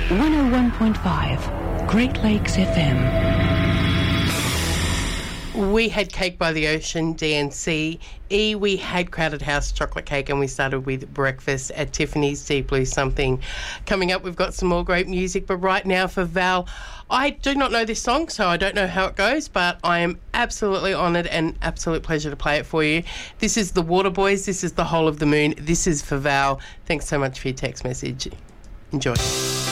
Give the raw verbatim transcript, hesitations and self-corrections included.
one oh one point five, Great Lakes F M. We had Cake by the Ocean, D N C. E, we had Crowded House chocolate cake, and we started with Breakfast at Tiffany's, Deep Blue Something. Coming up, we've got some more great music, but right now for Val, I do not know this song, so I don't know how it goes, but I am absolutely honoured and absolute pleasure to play it for you. This is the Waterboys. This is The Whole of the Moon. This is for Val. Thanks so much for your text message. Enjoy.